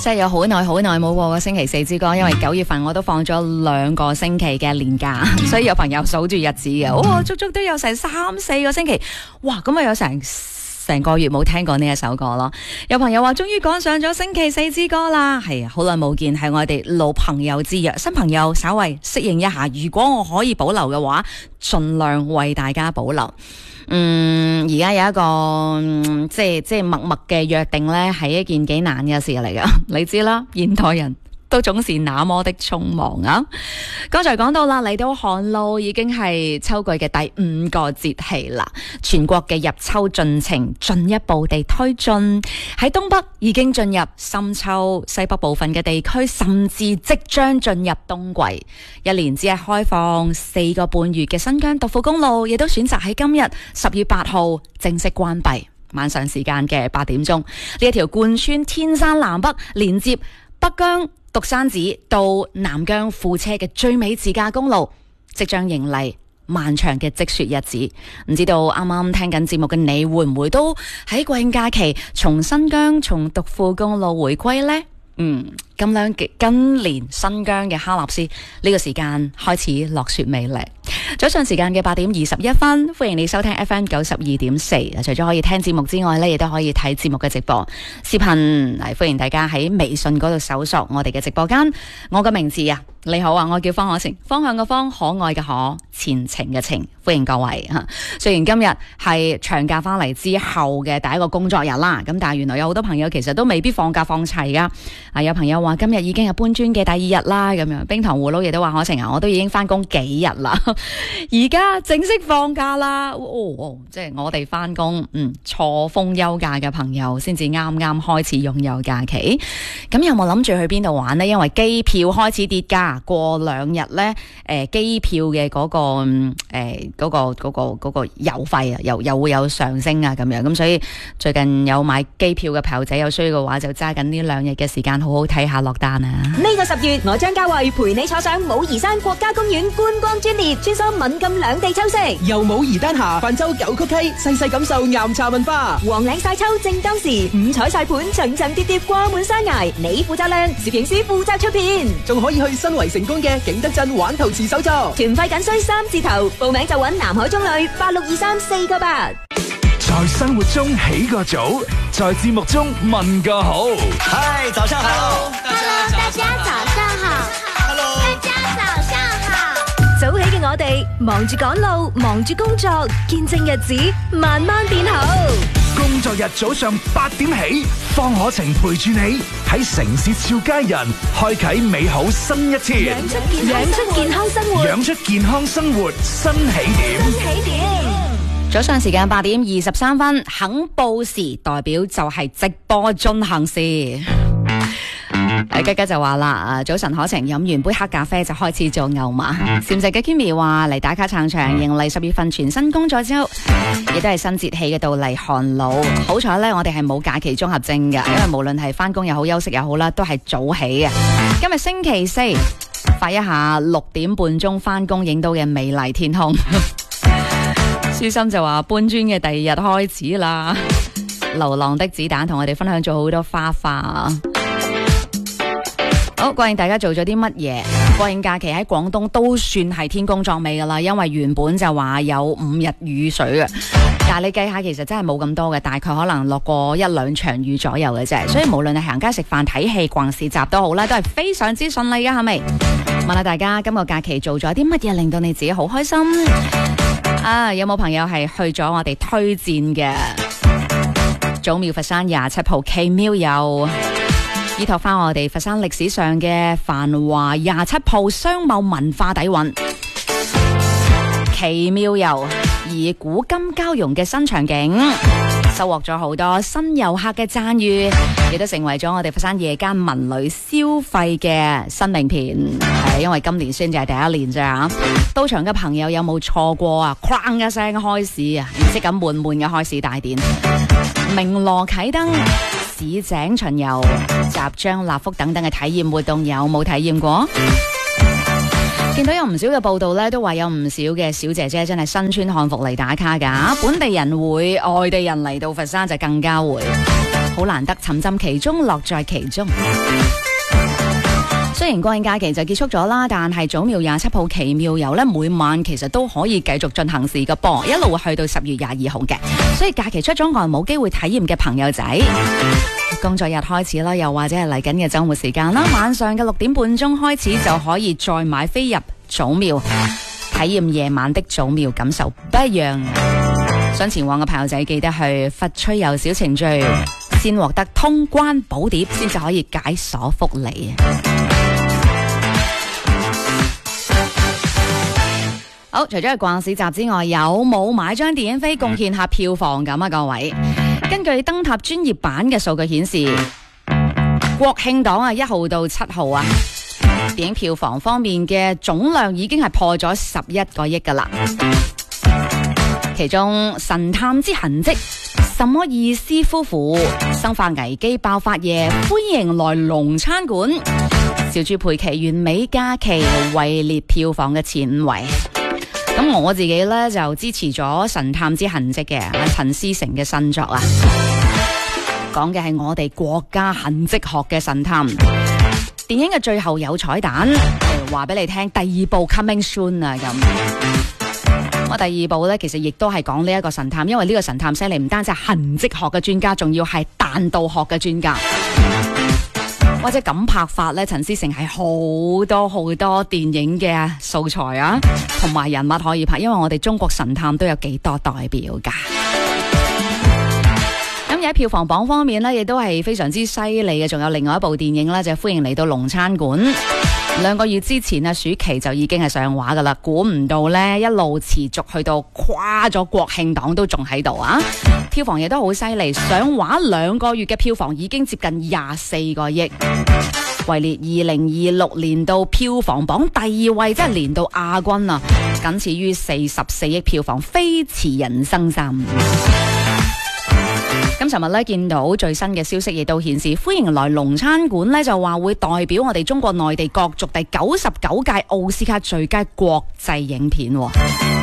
即係有好耐冇過個星期四之歌，因為9月份我都放咗2個星期嘅年假，所以有朋友數住日子嘅，足足都有成3-4個星期，哇！咁啊有成個月冇聽過呢一首歌咯。有朋友話終於趕上咗星期四之歌啦，係啊，好耐冇見，係我哋老朋友之約，新朋友稍為適應一下，如果我可以保留嘅話，盡量為大家保留。而家有一個即係默默嘅約定咧，係一件幾難嘅事嚟噶。你知啦，現代人都總是那麼的匆忙啊！剛才講到啦，嚟到寒露已經係秋季嘅第5個節氣啦，全國嘅入秋進程進一步地推進，喺東北已經進入深秋，西北部分嘅地區甚至即將進入冬季。一年只係開放4個半月嘅新疆獨庫公路，亦都選擇喺今日10月8號正式關閉，晚上時間嘅8點鐘，呢一條貫穿天山南北，連接北疆獨山寺到南疆庫車嘅最美自駕公路，即將迎嚟漫長嘅積雪日子。唔知道啱啱聽緊節目嘅你會唔會都喺國慶假期從新疆從獨庫公路回歸呢？今年新疆嘅哈納斯呢個時間開始落雪未咧？早上時間嘅8點21分，歡迎你收聽 FM 92.4。除咗可以聽節目之外呢，亦都可以睇節目嘅直播視頻。歡迎大家喺微信嗰度搜索我哋嘅直播間。我嘅名字啊，你好啊，我叫方可晴，方向嘅方，可愛嘅可，前程嘅程。歡迎各位吓。雖然今日係長假翻嚟之後嘅第一個工作日啦，咁但係原來有好多朋友其實都未必放假放齊噶。有朋友話今日已經係搬磚嘅第2日啦，咁樣冰糖葫蘆亦都話可晴啊，我都已經翻工幾日啦，而家正式放假啦。即係我哋翻工錯峰休假嘅朋友先至啱啱開始擁有假期。咁有冇諗住去邊度玩呢？因為機票開始跌價，過2日呢，機票嘅嗰個油費啊，又會有上升啊，咁樣。咁所以最近有買機票嘅朋友仔有需要嘅話，就揸緊呢2日嘅時間，好好睇下落單啊！ 呢個10月，我張家慧陪你坐上武夷山國家公園觀光專列，穿梭閩贛兩地秋色， 由武夷丹霞泛舟九曲溪，細細感受岩茶文化。 黃嶺晒秋正當時，五彩晒盤層層疊疊掛滿山崖，你負責靚，攝影師負責出片， 仲可以去新圍成功嘅景德鎮玩陶瓷手作。 團費僅需3字頭，報名就揾南海中旅862348。 在生活中起個早，在節目中問個好。 嗨，早上好。 Hello， 大家早上好。Hello， 大家早上好。 早起嘅我哋，忙住趕路，忙住工作，見證日子慢慢變好。 工作日早上8點起，方可晴陪住你喺城市俏佳人，開啟美好新一天。 養出健康生活， 養出健康生活新起點。 早上時間8點23分，肯報時代表就係直播進行時。吉吉就話啦，早晨可晴，飲完杯黑咖啡就開始做牛馬。禪食嘅 Kimi 話嚟打卡撐場，迎嚟10月份全新工作周，亦都係新節氣嘅到嚟寒露。好彩呢，我哋係冇假期綜合症嘅，因為無論係翻工又好，休息又好啦，都係早起嘅。今日星期四，發一下6點半鐘翻工影到嘅美麗天空。舒心就話搬磚嘅第2日開始啦。流浪的子彈同我哋分享咗好多花花。好，國慶大家做咗啲乜嘢？國慶假期喺廣東都算係天公作美噶啦，因為原本就話有5日雨水嘅，但係你計下其實真係冇咁多嘅，大概可能落過1-2場雨左右嘅啫。所以無論係行街食飯睇戲逛市集都好啦，都係非常之順利嘅，係咪？問下大家今個假期做咗啲乜嘢令到你自己好開心啊？有冇朋友係去咗我哋推薦嘅祖廟佛山27號奇廟遊？依託翻我哋佛山歷史上嘅繁華27鋪商貿文化底蘊，奇妙遊以古今交融嘅新場景，收穫咗好多新遊客嘅讚譽，亦都成為咗我哋佛山夜間文旅消費嘅新名片。因為今年先至係第1年咋，到場嘅朋友有冇錯過啊？哐一聲開市啊，儀式感滿滿嘅開市大典，鳴鑼啟燈，市井巡遊、集章立福等等嘅體驗活動，有冇體驗過？見到有唔少嘅報道咧，都話有唔少嘅小姐姐真係身穿漢服嚟打卡噶，本地人會，外地人嚟到佛山就更加會。 好難得沉浸其中，樂在其中。雖然國慶假期就結束咗啦，但係早廟27號奇妙遊呢，每晚其實都可以繼續進行時嘅噃，一路去到10月22號嘅。所以假期出咗外冇機會體驗嘅朋友仔，工作日開始啦，又或者係嚟緊嘅週末時間啦，晚上嘅6點半鐘開始就可以再買飛入早廟，體驗夜晚的早廟，感受不一樣。想前往嘅朋友仔記得去佛趣遊小程序，先獲得通關寶碟，先至可以解鎖福利。好，除咗係逛市集之外，有冇買張電影飛貢獻下票房咁啊？各位，根據燈塔專業版嘅數據顯示，國慶檔1號到7號啊，電影票房方面嘅總量已經係破咗11個億噶啦。其中《神探之痕跡》、什麼意思夫婦、生化危機爆發夜、歡迎來龍餐館、小豬佩奇完美假期位列票房嘅前5位。咁我自己呢，就支持咗《神探之痕跡》嘅陳思誠嘅新作啊，講嘅係我哋國家痕跡學嘅神探。電影嘅最後有彩蛋，話俾你聽，第2部 coming soon 啊咁。我第2部呢，其實亦都係講呢一個神探，因為呢個神探犀利，唔單止係痕跡學嘅專家，仲要係彈道學嘅專家。或者咁拍法呢，陳思誠係好多電影嘅素材啊，同埋人物可以拍，因為我哋中國神探都有幾多代表噶。咁而喺票房榜方面呢，亦都係非常之犀利嘅，仲有另外一部電影呢，就係歡迎嚟到龍餐館。2個月之前啊，暑期就已經係上畫噶啦，估唔到呢，一路持續去到跨咗國慶檔都仲喺度啊！票房亦都好犀利，上畫2個月嘅票房已經接近24個億，位列2026年度票房榜第2位，即係年度亞軍啊！僅次於44億票房《飛馳人生3》。咁尋日咧見到最新嘅消息，亦都顯示歡迎來龍餐館咧，就話會代表我哋中國內地角逐第99屆奧斯卡最佳國際影片。